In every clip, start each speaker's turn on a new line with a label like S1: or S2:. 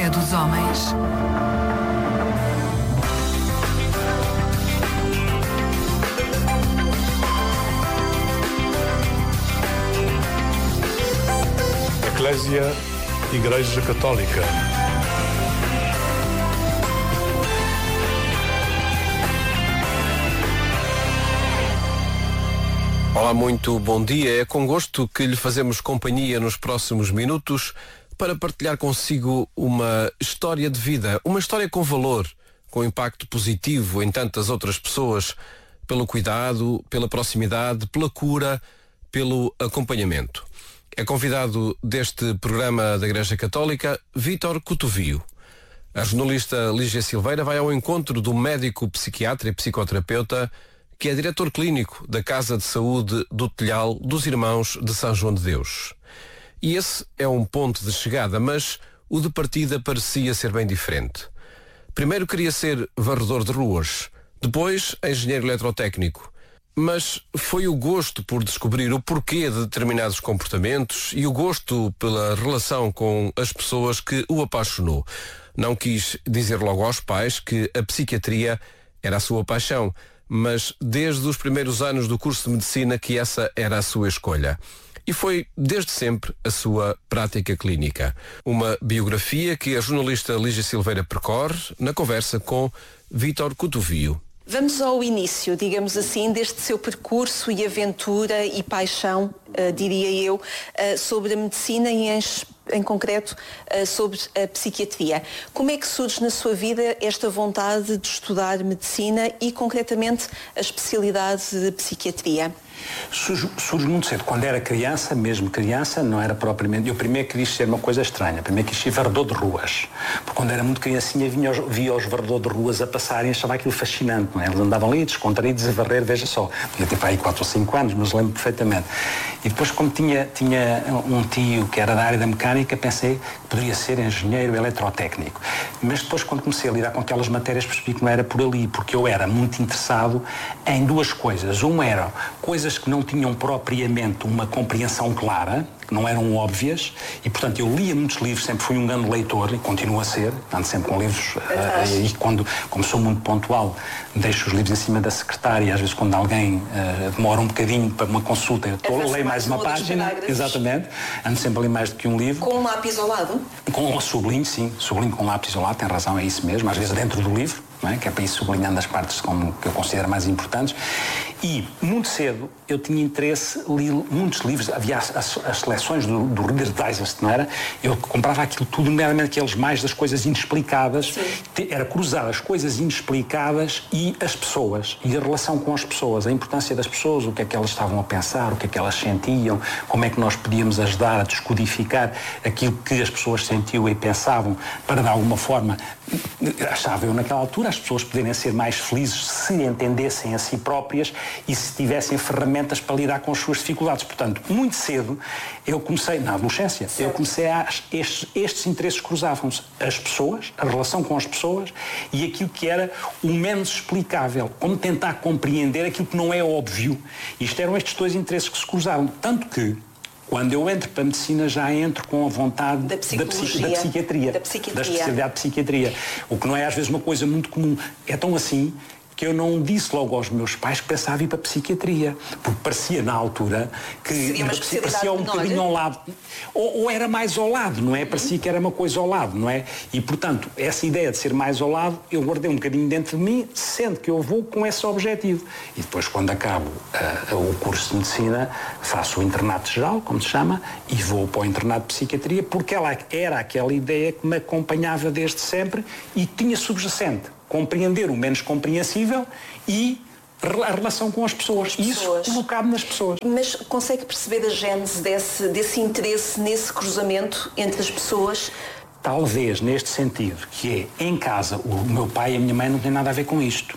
S1: fé dos homens.
S2: Eclésia, Igreja Católica.
S3: Olá, muito bom dia. É com gosto que lhe fazemos companhia nos próximos minutos para partilhar consigo uma história de vida, uma história com valor, com impacto positivo em tantas outras pessoas, pelo cuidado, pela proximidade, pela cura, pelo acompanhamento. É convidado deste programa da Igreja Católica Vítor Cotovio. A jornalista Lígia Silveira vai ao encontro do médico psiquiatra e psicoterapeuta que é diretor clínico da Casa de Saúde do Telhal dos Irmãos de São João de Deus. E esse é um ponto de chegada, mas o de partida parecia ser bem diferente. Primeiro queria ser varredor de ruas, depois engenheiro eletrotécnico. Mas foi o gosto por descobrir o porquê de determinados comportamentos e o gosto pela relação com as pessoas que o apaixonou. Não quis dizer logo aos pais que a psiquiatria era a sua paixão, mas desde os primeiros anos do curso de medicina que essa era a sua escolha. E foi desde sempre a sua prática clínica. Uma biografia que a jornalista Lígia Silveira percorre na conversa com Vítor Cotovio.
S4: Vamos ao início, digamos assim, deste seu percurso e aventura e paixão, diria eu, sobre a medicina e em concreto sobre a psiquiatria. Como é que surge na sua vida esta vontade de estudar medicina e concretamente a especialidade de psiquiatria?
S5: Surge muito cedo. Quando era criança, mesmo criança, não era propriamente... Eu primeiro quis ser uma coisa estranha. Primeiro quis ser varredor de ruas. Porque quando era muito criancinha, via os varredores de ruas a passarem e achava aquilo fascinante, não é? Eles andavam ali descontraídos a varrer, veja só. Tinha ter para aí 4 ou 5 anos, mas lembro perfeitamente. E depois, como tinha um tio que era da área da mecânica, pensei que poderia ser engenheiro eletrotécnico. Mas depois, quando comecei a lidar com aquelas matérias, percebi que não era por ali, porque eu era muito interessado em duas coisas. Uma era coisas que não tinham propriamente uma compreensão clara, que não eram óbvias, e portanto eu lia muitos livros, sempre fui um grande leitor e continuo a ser, ando sempre com livros, e como sou muito pontual, deixo os livros em cima da secretária, e às vezes quando alguém demora um bocadinho para uma consulta, eu leio mais uma página, exatamente, ando sempre a ler mais do que um livro.
S4: Com um lápis ao lado?
S5: Com sublinho, sim, sublinho com lápis ao lado, tem razão, é isso mesmo, às vezes dentro do livro, não é? Que é para ir sublinhando as partes que eu considero mais importantes. E, muito cedo, eu tinha interesse, li muitos livros, havia as seleções do Reader's Digest, não era? Eu comprava aquilo tudo, nomeadamente aqueles mais das coisas inexplicadas. Sim. Era cruzar as coisas inexplicadas e as pessoas, e a relação com as pessoas, a importância das pessoas, o que é que elas estavam a pensar, o que é que elas sentiam, como é que nós podíamos ajudar a descodificar aquilo que as pessoas sentiam e pensavam, para de alguma forma, achava eu naquela altura, as pessoas poderem ser mais felizes se entendessem a si próprias e se tivessem ferramentas para lidar com as suas dificuldades. Portanto, muito cedo, eu comecei, na adolescência, certo. Eu comecei estes interesses cruzavam-se. As pessoas, a relação com as pessoas e aquilo que era o menos explicável. Como tentar compreender aquilo que não é óbvio. Isto eram estes dois interesses que se cruzavam. Tanto que, quando eu entro para a medicina, já entro com a vontade da psiquiatria, da especialidade de psiquiatria. O que não é às vezes uma coisa muito comum. É tão assim que eu não disse logo aos meus pais que pensava ir para a psiquiatria, porque parecia na altura que parecia um bocadinho ao lado, ou era mais ao lado, não é? Parecia que era uma coisa ao lado, não é? E portanto, essa ideia de ser mais ao lado, eu guardei um bocadinho dentro de mim, sendo que eu vou com esse objetivo. E depois, quando acabo o curso de medicina, faço o internato geral, como se chama, e vou para o internato de psiquiatria, porque ela era aquela ideia que me acompanhava desde sempre e tinha subjacente compreender o menos compreensível e a relação com as pessoas. E isso colocado nas pessoas.
S4: Mas consegue perceber a gênese desse interesse, nesse cruzamento entre as pessoas?
S5: Talvez neste sentido, que é, em casa, o meu pai e a minha mãe não têm nada a ver com isto.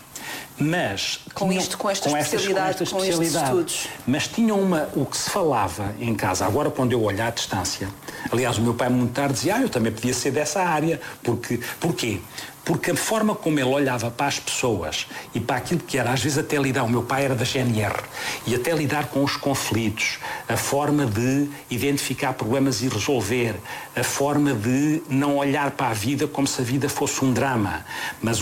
S5: Mas
S4: com esta especialidade, com estes estudos.
S5: Mas tinham o que se falava em casa, agora quando eu olho à distância, aliás o meu pai muito tarde dizia, eu também podia ser dessa área, porquê? porque a forma como ele olhava para as pessoas e para aquilo que era, às vezes até lidar, o meu pai era da GNR, e até lidar com os conflitos, a forma de identificar problemas e resolver, a forma de não olhar para a vida como se a vida fosse um drama, mas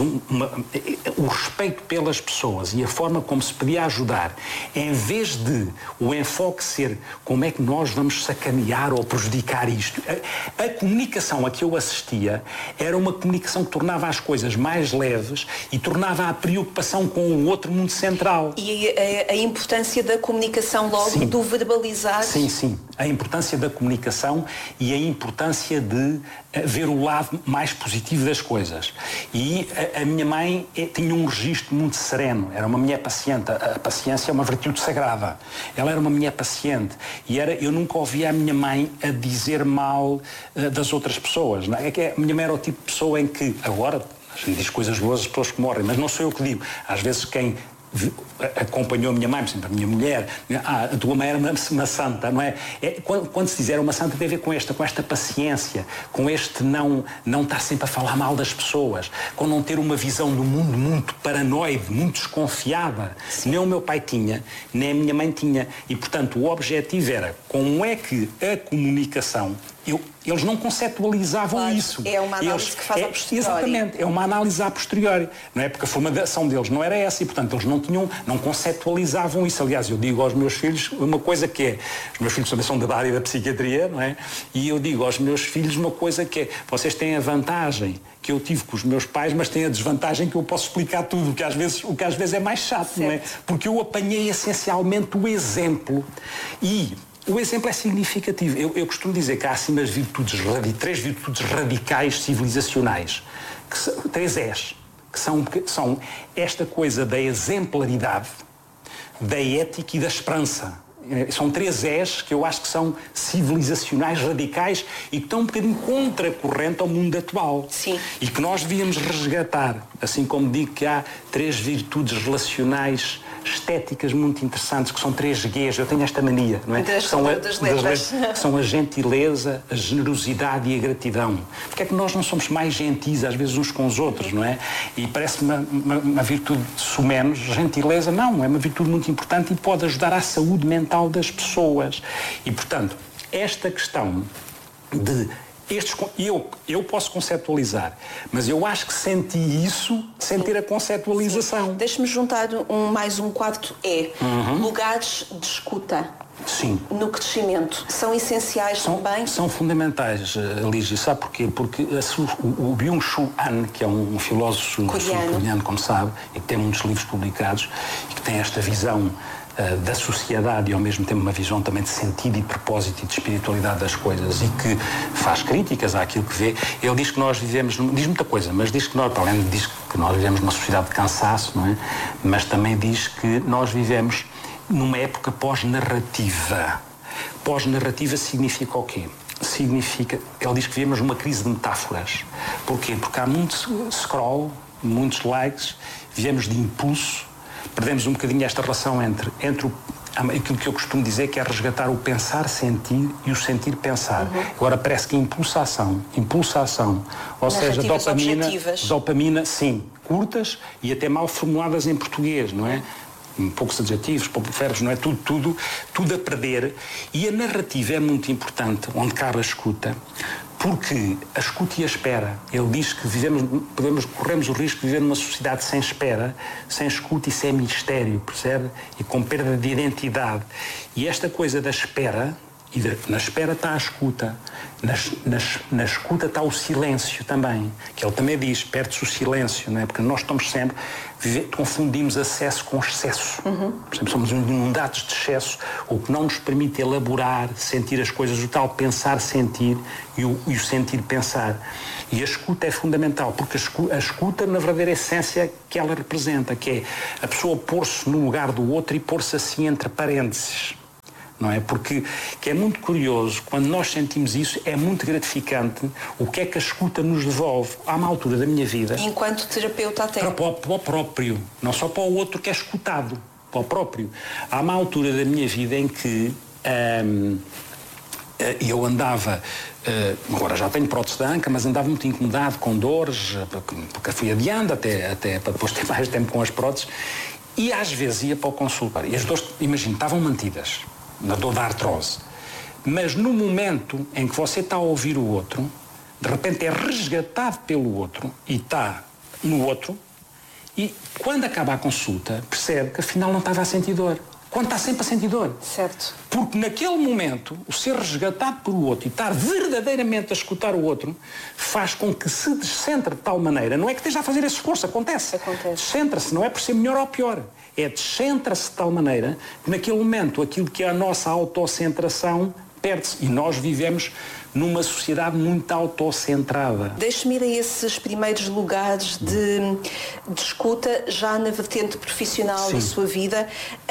S5: o respeito pelas pessoas e a forma como se podia ajudar, em vez de o enfoque ser como é que nós vamos sacanear ou prejudicar isto. A comunicação a que eu assistia era uma comunicação que tornava as coisas mais leves e tornava a preocupação com o outro muito central.
S4: E a importância da comunicação logo, sim, do verbalizar.
S5: Sim, sim. A importância da comunicação e a importância de ver o lado mais positivo das coisas. E a minha mãe tinha um registro muito sereno, era uma mulher paciente. A paciência é uma virtude sagrada. Ela era uma mulher paciente e eu nunca ouvia a minha mãe a dizer mal das outras pessoas. Não é? É que a minha mãe era o tipo de pessoa em que, agora, a gente diz coisas boas das pessoas que morrem, mas não sou eu que digo. Às vezes quem acompanhou a minha mãe, por exemplo, a minha mulher, a tua mãe era uma santa, não é? Quando se diz era uma santa, tem a ver com esta paciência, com este não estar sempre a falar mal das pessoas, com não ter uma visão do mundo muito paranoide, muito desconfiada. Sim. Nem o meu pai tinha, nem a minha mãe tinha. E, portanto, o objetivo era como é que a comunicação... Eles não conceptualizavam, claro, isso.
S4: É uma análise que faz a posteriori.
S5: Exatamente, é uma análise a posteriori. Não é? Porque a formação deles não era essa e, portanto, eles não conceptualizavam isso. Aliás, eu digo aos meus filhos uma coisa que é... Os meus filhos também são da área da psiquiatria, não é? E eu digo aos meus filhos uma coisa que é... Vocês têm a vantagem que eu tive com os meus pais, mas têm a desvantagem que eu posso explicar tudo, o que às vezes é mais chato, certo, não é? Porque eu apanhei essencialmente o exemplo e... O exemplo é significativo. Eu costumo dizer que há assim três virtudes radicais civilizacionais, três E's, que são esta coisa da exemplaridade, da ética e da esperança. São três E's que eu acho que são civilizacionais radicais e que estão um bocadinho contracorrente ao mundo atual.
S4: Sim.
S5: E que nós devíamos resgatar, assim como digo que há três virtudes relacionais estéticas muito interessantes, que são três G's. Eu tenho esta mania, não é? São a gentileza, a generosidade e a gratidão. Porque é que nós não somos mais gentis, às vezes, uns com os outros, não é? E parece-me uma virtude sumenos. Gentileza, não, é uma virtude muito importante e pode ajudar à saúde mental das pessoas. E, portanto, esta questão de... Eu posso conceptualizar, mas eu acho que senti isso sem ter a conceptualização.
S4: Deixe-me juntar mais um quarto E. Lugares de escuta.
S5: Sim.
S4: No crescimento. São essenciais também?
S5: São fundamentais, Lígia. Sabe porquê? Porque o Byung-Chul Han, que é um filósofo coreano, como sabe, e que tem muitos livros publicados, e que tem esta visão da sociedade e ao mesmo tempo uma visão também de sentido e propósito e de espiritualidade das coisas e que faz críticas àquilo que vê. Ele diz que nós vivemos, diz muita coisa, mas diz que nós, para além diz que nós vivemos numa sociedade de cansaço, não é? Mas também diz que nós vivemos numa época pós-narrativa. Pós-narrativa significa o quê? Ele diz que vivemos numa crise de metáforas. Porquê? Porque há muito scroll, muitos likes, vivemos de impulso, perdemos um bocadinho esta relação entre aquilo que eu costumo dizer que é resgatar o pensar-sentir e o sentir-pensar. Agora parece que impulsação, ou seja, dopamina, sim, curtas e até mal formuladas em português, não é? Poucos adjetivos, poucos verbos, não é? Tudo a perder. E a narrativa é muito importante, onde cabe a escuta, porque a escuta e a espera. Ele diz que corremos o risco de viver numa sociedade sem espera, sem escuta e sem mistério, percebe? E com perda de identidade. E esta coisa da espera, na espera está a escuta, na escuta está o silêncio também, que ele também diz, perde-se o silêncio, não é? Porque nós estamos sempre, confundimos acesso com excesso. Por exemplo, somos inundados de excesso, o que não nos permite elaborar, sentir as coisas, o tal pensar-sentir e o sentir-pensar. E a escuta é fundamental, porque a escuta, na verdadeira essência que ela representa, que é a pessoa pôr-se no lugar do outro e pôr-se assim entre parênteses. Não é? Porque que é muito curioso, quando nós sentimos isso, é muito gratificante o que é que a escuta nos devolve. Há uma altura da minha vida...
S4: Enquanto terapeuta até.
S5: Para o próprio, não só para o outro que é escutado, para o próprio. Há uma altura da minha vida em que E eu andava, agora já tenho prótese da anca, mas andava muito incomodado, com dores, porque fui adiando até para depois ter mais tempo com as próteses. E às vezes ia para o consultório. E as dores, imagino, estavam mantidas, na dor da artrose. Mas no momento em que você está a ouvir o outro, de repente é resgatado pelo outro e está no outro, e quando acaba a consulta, percebe que afinal não estava a sentir dor. Quando está sempre a sentir dor.
S4: Certo.
S5: Porque naquele momento, o ser resgatado pelo outro e estar verdadeiramente a escutar o outro faz com que se descentre de tal maneira, não é que esteja a fazer esse esforço, acontece. Descentra-se, não é por ser melhor ou pior. É descentra-se de tal maneira que naquele momento aquilo que é a nossa autocentração perde-se. E nós vivemos numa sociedade muito autocentrada.
S4: Deixe-me ir a esses primeiros lugares de escuta, já na vertente profissional da sua vida.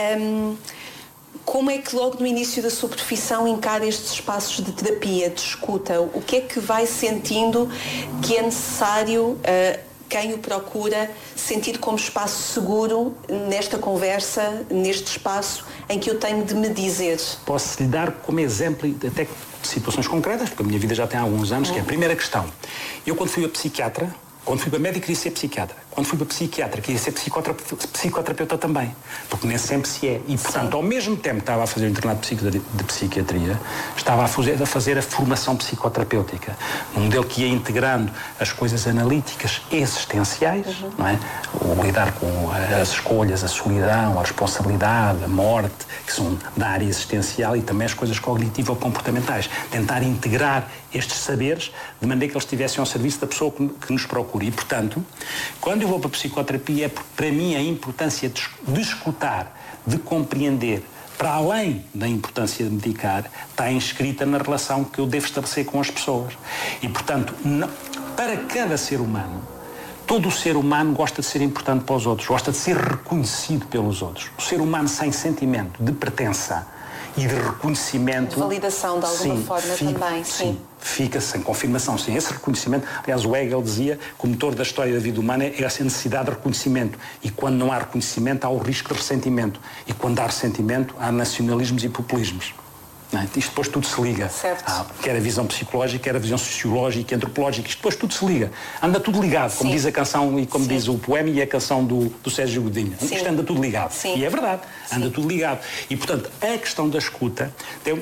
S4: Como é que logo no início da sua profissão encara estes espaços de terapia, de escuta? O que é que vai sentindo que é necessário quem o procura sentir como espaço seguro nesta conversa, neste espaço em que eu tenho de me dizer?
S5: Posso lhe dar como exemplo, até situações concretas, porque a minha vida já tem alguns anos, que é a primeira questão. Eu quando fui a psiquiatra, quando fui para médico queria ser psiquiatra. Quando fui para psiquiatra queria ser psicoterapeuta também. Porque nem sempre se é. E, portanto, ao mesmo tempo que estava a fazer o internato de psiquiatria, estava a fazer a formação psicoterapêutica. Um modelo que ia integrando as coisas analíticas existenciais, não é? O lidar com as escolhas, a solidão, a responsabilidade, a morte, que são da área existencial, e também as coisas cognitivo-comportamentais. Tentar integrar estes saberes de maneira que eles estivessem ao serviço da pessoa que nos procura. E, portanto, quando eu vou para a psicoterapia, é porque, para mim, a importância de escutar, de compreender, para além da importância de medicar, está inscrita na relação que eu devo estabelecer com as pessoas. E, portanto, para cada ser humano, todo o ser humano gosta de ser importante para os outros, gosta de ser reconhecido pelos outros. O ser humano sem sentimento de pertença e de reconhecimento...
S4: De validação, de alguma forma, também.
S5: Sim, fica sem confirmação, sem esse reconhecimento. Aliás, o Hegel dizia que o motor da história da vida humana é essa necessidade de reconhecimento. E quando não há reconhecimento, há o risco de ressentimento. E quando há ressentimento, há nacionalismos e populismos. Não é? Isto depois tudo se liga.
S4: Certo.
S5: Quer a visão psicológica, quer a visão sociológica, antropológica. Isto depois tudo se liga. Anda tudo ligado, como diz a canção e como diz o poema e a canção do Sérgio Godinho. Isto anda tudo ligado. E é verdade, anda tudo ligado. E, portanto, a questão da escuta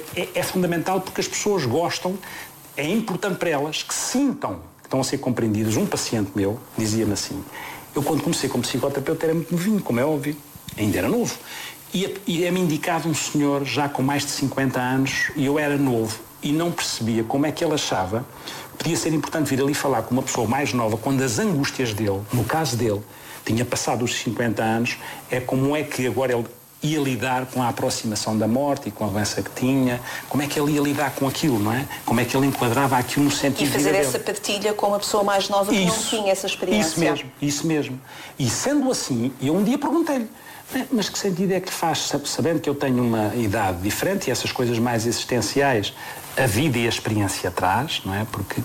S5: é fundamental, porque as pessoas gostam, é importante para elas que sintam que estão a ser compreendidas. Um paciente meu dizia-me assim: eu quando comecei como psicoterapeuta era muito novinho, como é óbvio, ainda era novo. E é-me indicado um senhor já com mais de 50 anos, e eu era novo e não percebia como é que ele achava que podia ser importante vir ali falar com uma pessoa mais nova quando as angústias dele, no caso dele, tinha passado os 50 anos, como é que agora ele ia lidar com a aproximação da morte e com a doença que tinha, como é que ele ia lidar com aquilo, não é? Como é que ele enquadrava aquilo no sentido de
S4: fazer essa partilha com uma pessoa mais nova que não tinha essa experiência.
S5: Isso mesmo. E sendo assim, eu um dia perguntei-lhe: mas que sentido é que faz, sabendo que eu tenho uma idade diferente e essas coisas mais existenciais, a vida e a experiência traz, não é? Porque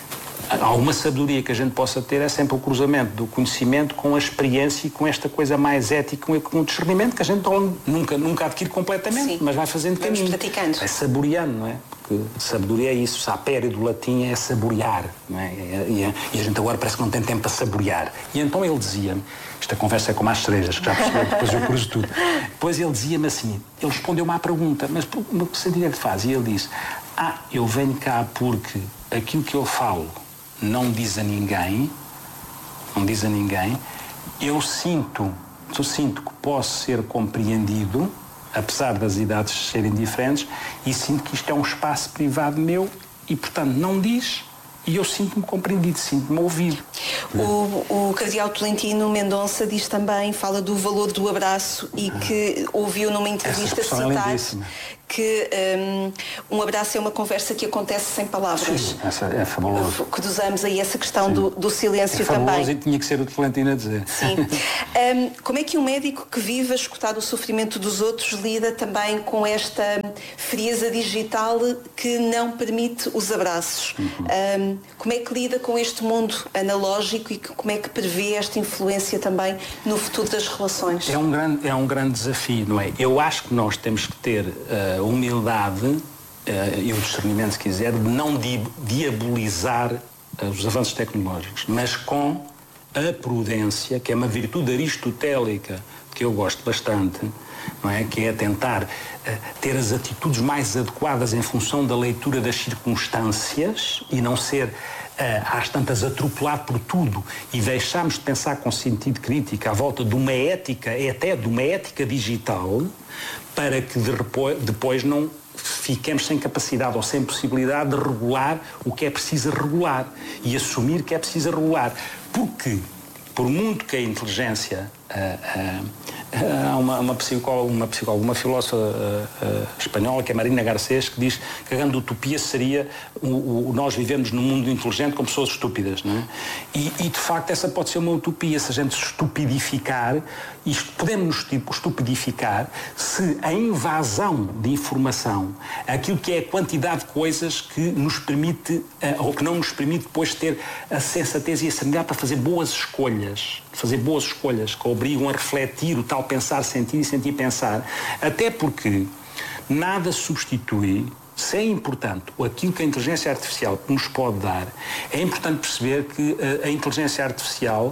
S5: alguma sabedoria que a gente possa ter é sempre o cruzamento do conhecimento com a experiência e com esta coisa mais ética, com o discernimento que a gente nunca adquire completamente, mas vai fazendo caminho.
S4: Praticando.
S5: É saboreando, não é? Porque sabedoria é isso, sapere do latim é saborear, não é? E a gente agora parece que não tem tempo para saborear. E então ele dizia-me, esta conversa é como as cerejas, que já percebeu, depois eu cruzo tudo. Depois ele dizia-me assim, ele respondeu-me à pergunta: mas no que sentido é que faz? E ele disse: eu venho cá porque aquilo que eu falo não diz a ninguém, eu sinto que posso ser compreendido, apesar das idades serem diferentes, e sinto que isto é um espaço privado meu e, portanto, não diz, e eu sinto-me compreendido, sinto-me ouvido.
S4: O cardeal Tolentino Mendonça diz também, fala do valor do abraço e que ouviu numa entrevista citar que um abraço é uma conversa que acontece sem palavras.
S5: Sim, essa é fabuloso.
S4: Cruzamos aí essa questão do silêncio também.
S5: Fabuloso, e tinha que ser o Tolentino a dizer.
S4: Sim. Como é que um médico que vive a escutar o sofrimento dos outros lida também com esta frieza digital que não permite os abraços? Como é que lida com este mundo analógico e como é que prevê esta influência também no futuro das relações?
S5: É um grande desafio, não é? Eu acho que nós temos que ter humildade e o discernimento, se quiser, de não diabolizar os avanços tecnológicos, mas com a prudência, que é uma virtude aristotélica que eu gosto bastante, não é? Que é tentar ter as atitudes mais adequadas em função da leitura das circunstâncias e não ser às tantas atropelado por tudo e deixarmos de pensar com sentido crítico à volta de uma ética, até de uma ética digital, para que depois não fiquemos sem capacidade ou sem possibilidade de regular o que é preciso regular e assumir que é preciso regular. Porque, por muito que a inteligência... Há uma filósofa espanhola, que é Marina Garcés, que diz que a grande utopia seria nós vivemos num mundo inteligente com pessoas estúpidas, não é? E de facto essa pode ser uma utopia, se a gente se estupidificar, podemos nos estupidificar se a invasão de informação, aquilo que é a quantidade de coisas que nos permite, ou que não nos permite depois ter a sensatez e a serenidade para fazer boas escolhas, que obrigam a refletir o tal pensar, sentir e sentir pensar, até porque nada substitui, se é importante aquilo que a inteligência artificial nos pode dar, é importante perceber que a inteligência artificial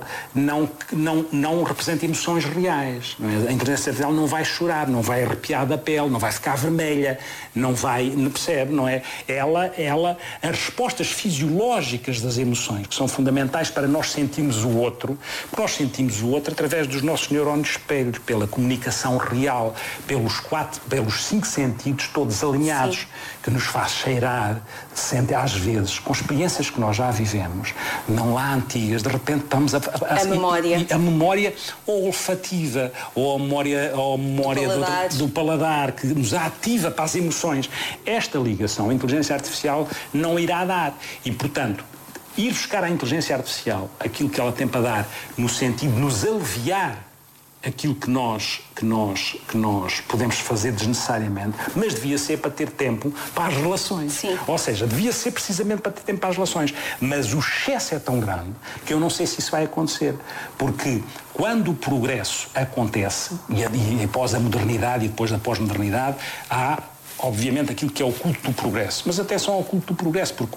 S5: não representa emoções reais. Não é? A inteligência artificial não vai chorar, não vai arrepiar da pele, não vai ficar vermelha, não percebe, não é? As respostas fisiológicas das emoções, que são fundamentais para nós sentirmos o outro, porque nós sentimos o outro através dos nossos neurónios espelhos, pela comunicação real, pelos 5 sentidos todos alinhados. Sim. Que nos faz cheirar, às vezes, com experiências que nós já vivemos, não lá antigas, de repente estamos a memória ou olfativa, ou a memória do paladar, que nos ativa para as emoções. Esta ligação, a inteligência artificial não irá dar. E, portanto, ir buscar à inteligência artificial aquilo que ela tem para dar, no sentido de nos aliviar aquilo que nós podemos fazer desnecessariamente, mas devia ser para ter tempo para as relações.
S4: Sim.
S5: Ou seja, devia ser precisamente para ter tempo para as relações. Mas o excesso é tão grande que eu não sei se isso vai acontecer. Porque quando o progresso acontece, e após a modernidade e depois da pós-modernidade, há obviamente aquilo que é o culto do progresso, mas até só o culto do progresso, porque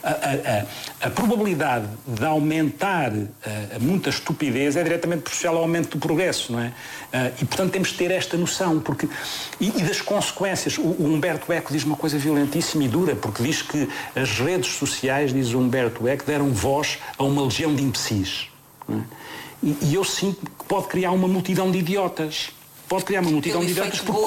S5: a probabilidade de aumentar muita estupidez é diretamente proporcional ao aumento do progresso, não é? E portanto temos de ter esta noção, e das consequências. O Humberto Eco diz uma coisa violentíssima e dura, porque diz que as redes sociais, diz o Humberto Eco, deram voz a uma legião de imbecis, não é? E eu sinto que pode criar uma multidão de idiotas. Pode criar uma multidão de idiotas porque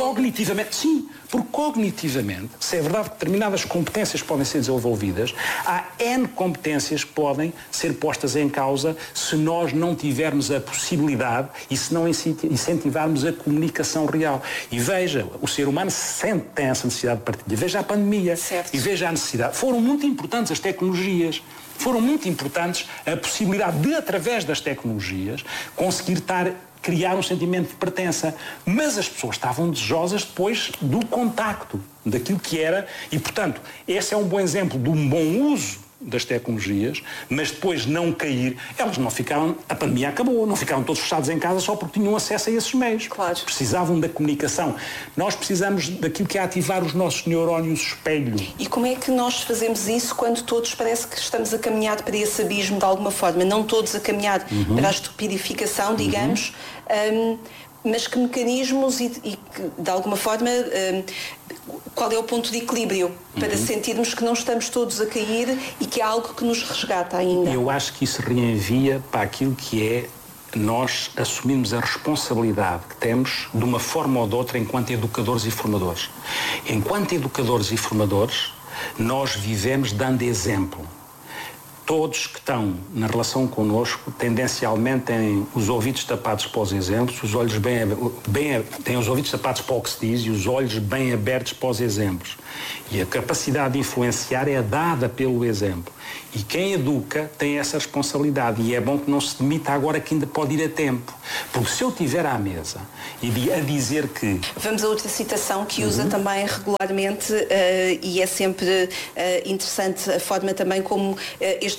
S5: cognitivamente, se é verdade que determinadas competências podem ser desenvolvidas, há N competências que podem ser postas em causa se nós não tivermos a possibilidade e se não incentivarmos a comunicação real. E veja, o ser humano tem essa necessidade de partilha. Veja a pandemia.
S4: Certo.
S5: E veja a necessidade. Foram muito importantes as tecnologias. Foram muito importantes a possibilidade de, através das tecnologias, conseguir criar um sentimento de pertença. Mas as pessoas estavam desejosas depois do contacto, daquilo que era, e portanto, esse é um bom exemplo de um bom uso das tecnologias, mas depois não cair, elas não ficaram, a pandemia acabou, não ficaram todos fechados em casa só porque tinham acesso a esses meios.
S4: Claro.
S5: Precisavam da comunicação. Nós precisamos daquilo que é ativar os nossos neurónios espelho.
S4: E como é que nós fazemos isso quando todos parece que estamos a caminhar para esse abismo de alguma forma? Não todos a caminhar para a estupidificação, digamos, mas que mecanismos e que, de alguma forma, qual é o ponto de equilíbrio para sentirmos que não estamos todos a cair e que há algo que nos resgata ainda?
S5: Eu acho que isso reenvia para aquilo que é nós assumirmos a responsabilidade que temos de uma forma ou de outra enquanto educadores e formadores. Enquanto educadores e formadores, nós vivemos dando exemplo. Todos que estão na relação connosco tendencialmente têm os ouvidos tapados para os exemplos, os olhos têm os ouvidos tapados para o que se diz e os olhos bem abertos para os exemplos. E a capacidade de influenciar é dada pelo exemplo. E quem educa tem essa responsabilidade. E é bom que não se demita agora que ainda pode ir a tempo. Porque se eu estiver à mesa e a dizer que...
S4: Vamos a outra citação que usa também regularmente e é sempre interessante a forma também como estes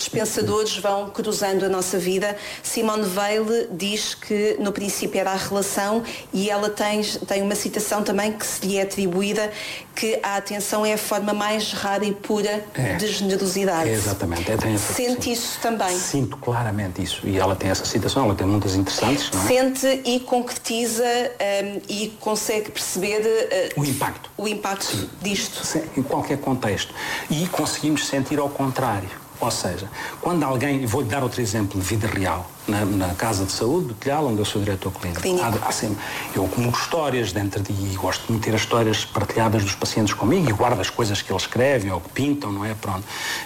S4: estes pensadores vão cruzando a nossa vida. Simone Weil diz que no princípio era a relação, e ela tem uma citação também que se lhe é atribuída, que a atenção é a forma mais rara e pura de generosidade.
S5: Exatamente.
S4: Sente isso também?
S5: Sinto claramente isso. E ela tem essa citação, ela tem muitas interessantes, não é?
S4: Sente e concretiza e consegue perceber
S5: o impacto
S4: Sim. disto.
S5: Sim, em qualquer contexto. E conseguimos sentir ao contrário. Ou seja, quando alguém, vou-lhe dar outro exemplo de vida real, na Casa de Saúde do Telhal, onde eu sou diretor clínico. Eu comunico histórias dentro de, e gosto de meter as histórias partilhadas dos pacientes comigo, e guardo as coisas que eles escrevem ou que pintam, não é? Pronto.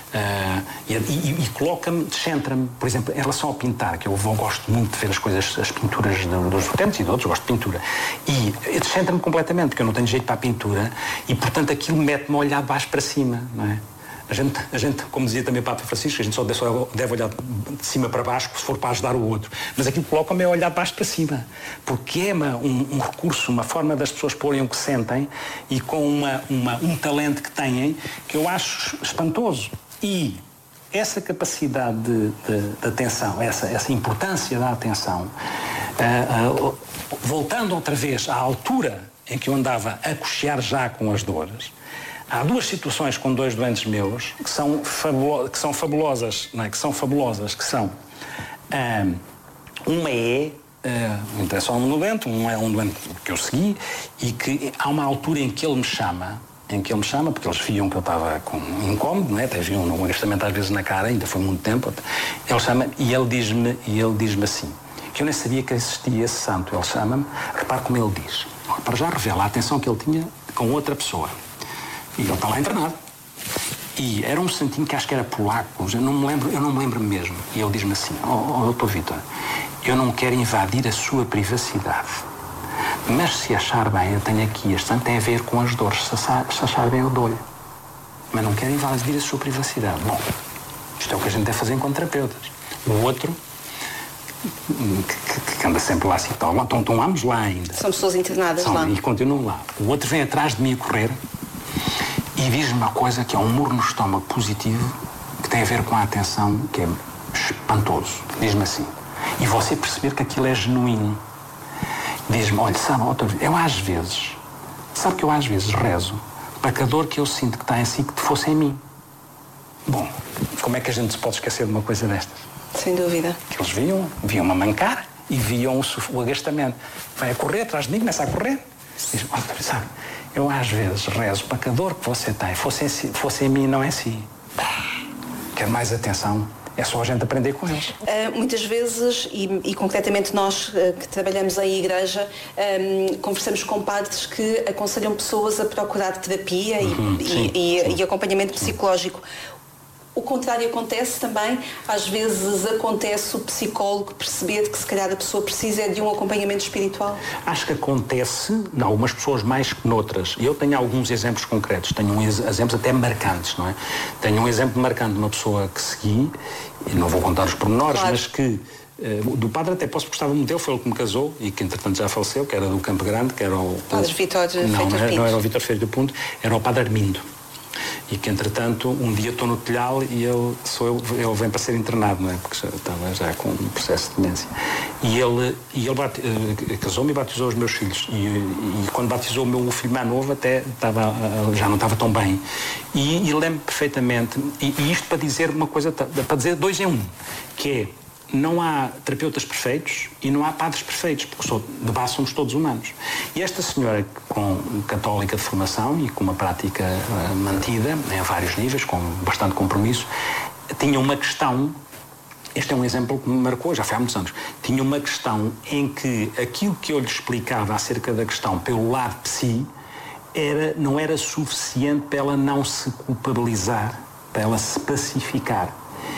S5: E coloca-me, descentra-me, por exemplo, em relação ao pintar, que eu gosto muito de ver as pinturas dos utentes e de outros, gosto de pintura. E descentra-me completamente, porque eu não tenho jeito para a pintura, e portanto aquilo mete-me a olhar de baixo para cima, não é? A gente, como dizia também o Papa Francisco, a gente só deve olhar de cima para baixo se for para ajudar o outro. Mas aquilo coloca-me a olhar de baixo para cima. Porque é um recurso, uma forma das pessoas porem o que sentem, e com um talento que têm, que eu acho espantoso. E essa capacidade de atenção, essa importância da atenção, voltando outra vez à altura em que eu andava a coxear já com as dores, há duas situações com dois doentes meus que são fabulosas, não é? Uma não interessa o nome do doente, um é um doente que eu segui, e que há uma altura em que ele me chama, porque eles viam que eu estava com incómodo, não é? Até viam um agastamento às vezes na cara, ainda foi muito tempo. Ele chama e ele diz-me assim, que eu nem sabia que existia esse santo. Ele chama-me, repare como ele diz, para já revela a atenção que ele tinha com outra pessoa. E ele está lá internado. E era um santinho que acho que era polaco, eu não me lembro mesmo. E ele diz-me assim, Dr. Vítor, eu não quero invadir a sua privacidade, mas se achar bem, eu tenho aqui, este santo tem a ver com as dores, se achar bem eu dou-lhe. Mas não quero invadir a sua privacidade. Bom, isto é o que a gente deve fazer enquanto terapeutas. O outro, que anda sempre lá assim, estão ambos lá ainda.
S4: São pessoas internadas lá.
S5: E continuam lá. O outro vem atrás de mim a correr e diz-me uma coisa que é um murro no estômago positivo, que tem a ver com a atenção, que é espantoso. Diz-me assim, e você perceber que aquilo é genuíno. Diz-me, olha, sabe, eu às vezes rezo para que a dor que eu sinto que está em si, que fosse em mim. Bom, como é que a gente se pode esquecer de uma coisa destas?
S4: Sem dúvida.
S5: Que eles viam-me a mancar e viam o agastamento. Vai a correr atrás de mim, começa a correr. Diz-me, olha, sabe, eu às vezes rezo para que a dor que você tem fosse em mim e não em si. Quer mais atenção? É só a gente aprender com eles.
S4: Muitas vezes, e concretamente nós que trabalhamos em igreja, conversamos com padres que aconselham pessoas a procurar terapia e acompanhamento psicológico. O contrário acontece também. Às vezes acontece o psicólogo perceber que se calhar a pessoa precisa de um acompanhamento espiritual.
S5: Acho que acontece em algumas pessoas mais que noutras. Eu tenho alguns exemplos concretos, tenho exemplos até marcantes, não é? Tenho um exemplo marcante de uma pessoa que segui, e não vou contar os pormenores, claro, mas que do padre até posso gostar muito dele, foi ele que me casou e que entretanto já faleceu, que era do Campo Grande, que era o
S4: Padre Vítor Feito Pinto.
S5: Não era o Vítor Feito Pinto, era o Padre Armindo. E que, entretanto, um dia estou no telhal e ele vem para ser internado, não é? Porque estava com um processo de demência. E ele casou-me e batizou os meus filhos. E quando batizou o meu filho mais novo, até já não estava tão bem. E lembro perfeitamente, e isto para dizer uma coisa, para dizer dois em um, que é, não há terapeutas perfeitos e não há padres perfeitos, porque de base somos todos humanos. E esta senhora, católica de formação e com uma prática mantida em vários níveis, com bastante compromisso, tinha uma questão, este é um exemplo que me marcou, já foi há muitos anos, tinha uma questão em que aquilo que eu lhe explicava acerca da questão pelo lado de si não era suficiente para ela não se culpabilizar, para ela se pacificar.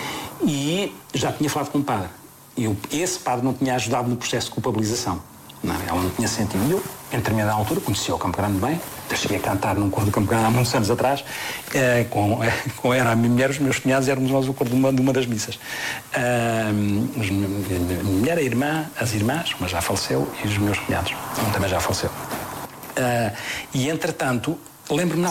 S5: E já tinha falado com um padre. Esse padre não tinha ajudado no processo de culpabilização. Ela não tinha sentido. Eu, em determinada altura, conhecia o Campo Grande bem. Cheguei a cantar num coro do Campo Grande há muitos anos atrás. Era a minha mulher, os meus cunhados, éramos nós o coro de uma das missas. A minha mulher, a irmã, as irmãs, uma já faleceu, e os meus cunhados. Um também já faleceu. E, entretanto, lembro-me